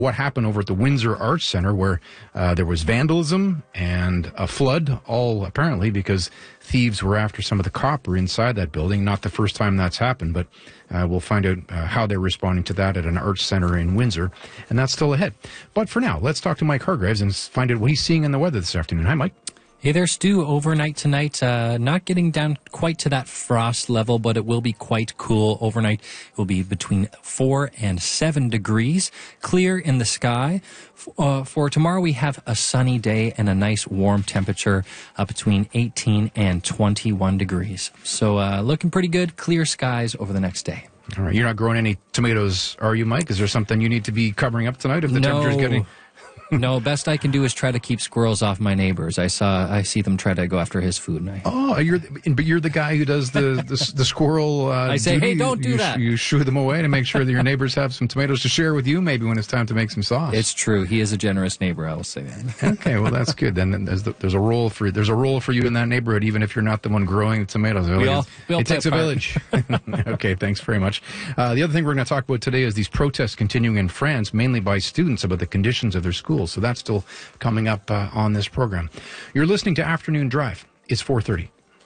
what happened over at the Windsor Arts Center, where there was vandalism and a flood, all apparently because thieves were after some of the copper inside that building. Not the first time that's happened, but we'll find out how they're responding to that at an arts center in Windsor, and that's still ahead. But for now, let's talk to Mike Hargreaves and find out what he's seeing in the weather this afternoon. Hi, Mike. Hey there, Stu. Overnight tonight, not getting down quite to that frost level, but it will be quite cool overnight. It will be between 4 and 7 degrees, clear in the sky. For tomorrow, we have a sunny day and a nice warm temperature between 18 and 21 degrees. So looking pretty good, clear skies over the next day. All right. You're not growing any tomatoes, are you, Mike? Is there something you need to be covering up tonight if the temperature's getting... No, best I can do is try to keep squirrels off my neighbors. I see them try to go after his food. But you're the guy who does the squirrel. I say, duty. Hey, don't do that. You shoo them away to make sure that your neighbors have some tomatoes to share with you. Maybe when it's time to make some sauce. It's true. He is a generous neighbor. I will say that. Okay, well that's good. Then there's a role for you in that neighborhood, even if you're not the one growing the tomatoes. It takes a village. Okay, thanks very much. The other thing we're going to talk about today is these protests continuing in France, mainly by students about the conditions of their schools. So that's still coming up on this program. You're listening to Afternoon Drive. It's 4:30.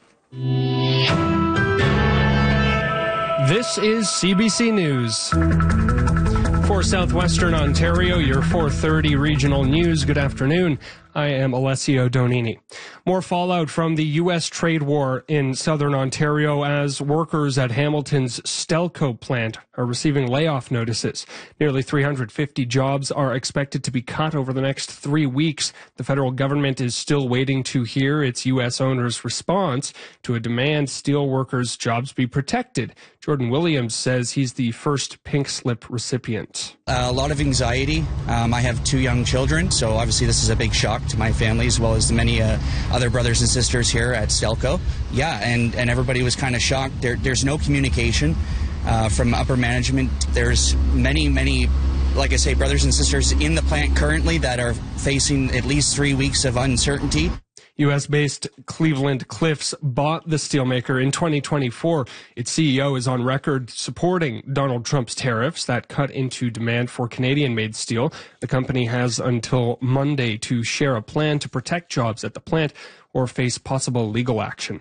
This is CBC News. For Southwestern Ontario, your 4:30 regional news. Good afternoon. I am Alessio Donini. More fallout from the U.S. trade war in southern Ontario as workers at Hamilton's Stelco plant are receiving layoff notices. Nearly 350 jobs are expected to be cut over the next 3 weeks. The federal government is still waiting to hear its U.S. owners' response to a demand steel workers' jobs be protected. Jordan Williams says he's the first pink slip recipient. A lot of anxiety. I have 2 young children, so obviously this is a big shock to my family as well as the many other brothers and sisters here at Stelco. Yeah, and everybody was kind of shocked. There's no communication from upper management. There's many, like I say, brothers and sisters in the plant currently that are facing at least 3 weeks of uncertainty. U.S.-based Cleveland Cliffs bought the steelmaker in 2024. Its CEO is on record supporting Donald Trump's tariffs that cut into demand for Canadian-made steel. The company has until Monday to share a plan to protect jobs at the plant or face possible legal action.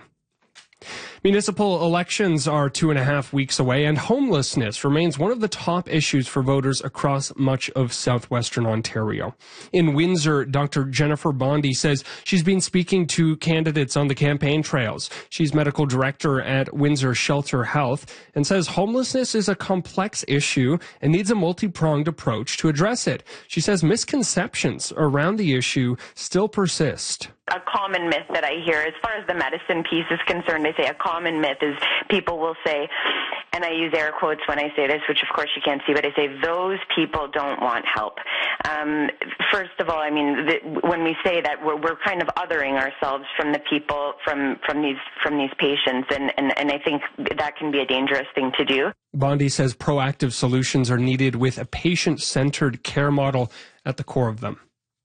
Municipal elections are 2.5 weeks away, and homelessness remains one of the top issues for voters across much of southwestern Ontario. In Windsor, Dr. Jennifer Bondi says she's been speaking to candidates on the campaign trails. She's medical director at Windsor Shelter Health and says homelessness is a complex issue and needs a multi-pronged approach to address it. She says misconceptions around the issue still persist. A common myth that I hear, as far as the medicine piece is concerned, I say a common myth is people will say, and I use air quotes when I say this, which of course you can't see, but I say those people don't want help. First of all, I mean, when we say that, we're kind of othering ourselves from the people, from these patients, and I think that can be a dangerous thing to do. Bondi says proactive solutions are needed with a patient-centered care model at the core of them.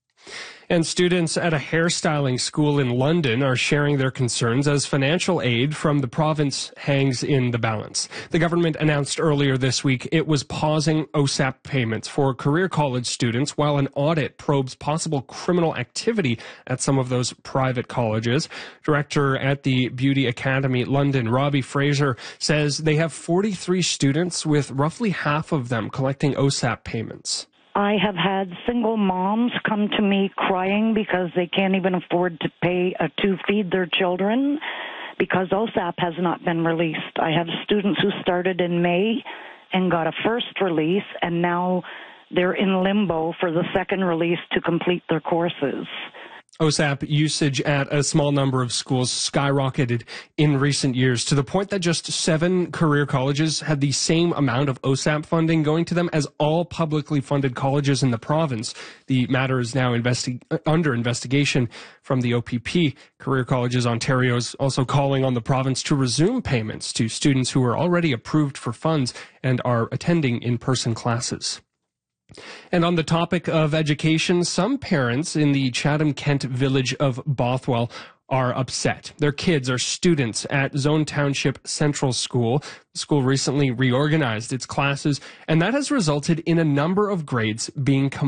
And students at a hairstyling school in London are sharing their concerns as financial aid from the province hangs in the balance. The government announced earlier this week it was pausing OSAP payments for career college students while an audit probes possible criminal activity at some of those private colleges. Director at the Beauty Academy London, Robbie Fraser, says they have 43 students with roughly half of them collecting OSAP payments. I have had single moms come to me crying because they can't even afford to pay to feed their children because OSAP has not been released. I have students who started in May and got a first release, and now they're in limbo for the second release to complete their courses. OSAP usage at a small number of schools skyrocketed in recent years to the point that just 7 career colleges had the same amount of OSAP funding going to them as all publicly funded colleges in the province. The matter is now under investigation from the OPP. Career Colleges Ontario is also calling on the province to resume payments to students who are already approved for funds and are attending in-person classes. And on the topic of education, some parents in the Chatham-Kent village of Bothwell are upset. Their kids are students at Zone Township Central School. The school recently reorganized its classes, and that has resulted in a number of grades being